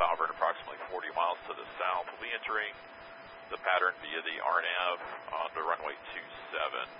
hovering approximately 40 miles to the south. We'll be entering the pattern via the RNAV on the runway 27.